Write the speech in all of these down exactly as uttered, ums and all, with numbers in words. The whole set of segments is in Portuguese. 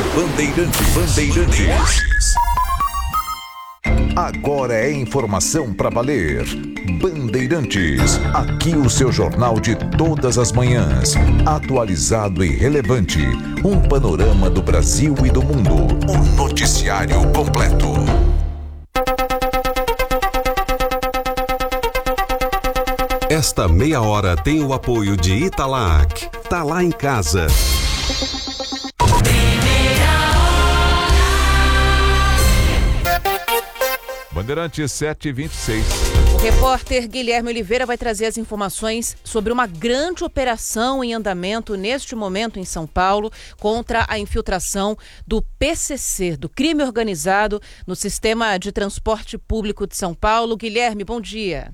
Bandeirantes. Bandeirantes. Agora é informação para valer. Bandeirantes, aqui o seu jornal de todas as manhãs, atualizado e relevante, um panorama do Brasil e do mundo, o noticiário completo. Esta meia hora tem o apoio de Italac. Tá lá em casa. Bandeirantes sete e vinte e seis. O repórter Guilherme Oliveira vai trazer as informações sobre uma grande operação em andamento neste momento em São Paulo contra a infiltração do P C C, do crime organizado, no sistema de transporte público de São Paulo. Guilherme, bom dia.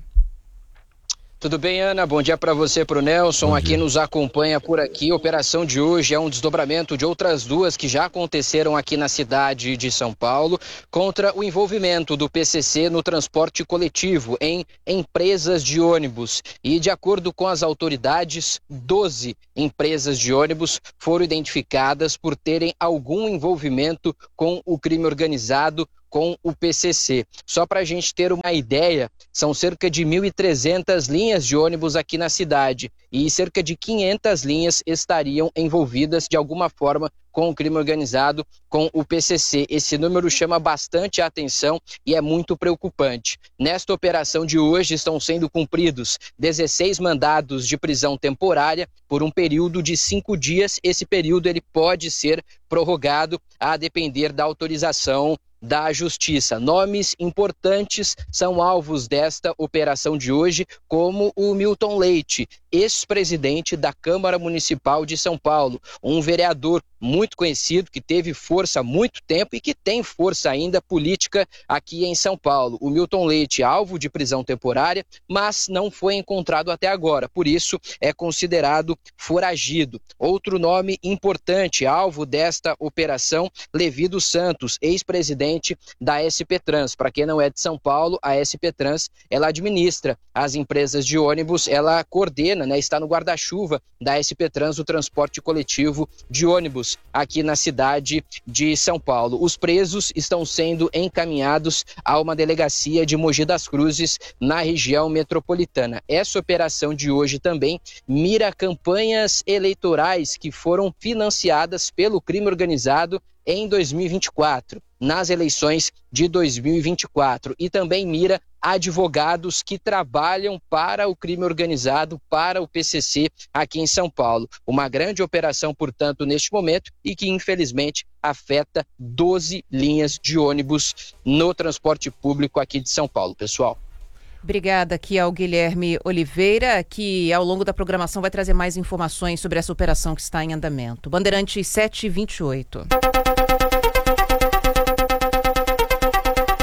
Tudo bem, Ana? Bom dia para você, para o Nelson, aqui nos acompanha por aqui. A operação de hoje é um desdobramento de outras duas que já aconteceram aqui na cidade de São Paulo, contra o envolvimento do P C C no transporte coletivo em empresas de ônibus. E de acordo com as autoridades, doze empresas de ônibus foram identificadas por terem algum envolvimento com o crime organizado, com o P C C. Só para a gente ter uma ideia, são cerca de mil e trezentas linhas de ônibus aqui na cidade e cerca de quinhentas linhas estariam envolvidas de alguma forma com o crime organizado, com o P C C. Esse número chama bastante a atenção e é muito preocupante. Nesta operação de hoje estão sendo cumpridos dezesseis mandados de prisão temporária por um período de cinco dias. Esse período ele pode ser prorrogado a depender da autorização da Justiça. Nomes importantes são alvos desta operação de hoje, como o Milton Leite, ex-presidente da Câmara Municipal de São Paulo, um vereador muito conhecido, que teve força há muito tempo e que tem força ainda política aqui em São Paulo. O Milton Leite, alvo de prisão temporária, mas não foi encontrado até agora, por isso é considerado foragido. Outro nome importante, alvo desta operação, Levi dos Santos, ex-presidente da S P Trans. Para quem não é de São Paulo, a S P Trans, ela administra as empresas de ônibus, ela coordena, né, está no guarda-chuva da S P Trans, o transporte coletivo de ônibus aqui na cidade de São Paulo. Os presos estão sendo encaminhados a uma delegacia de Mogi das Cruzes, na região metropolitana. Essa operação de hoje também mira campanhas eleitorais que foram financiadas pelo crime organizado em dois mil e vinte e quatro, nas eleições de dois mil e vinte e quatro, e também mira advogados que trabalham para o crime organizado, para o P C C aqui em São Paulo. Uma grande operação, portanto, neste momento, e que infelizmente afeta doze linhas de ônibus no transporte público aqui de São Paulo, pessoal. Obrigada aqui ao Guilherme Oliveira, que ao longo da programação vai trazer mais informações sobre essa operação que está em andamento. Bandeirantes sete e vinte e oito.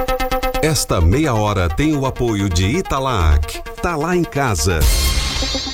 Esta meia hora tem o apoio de Italac. Tá lá em casa.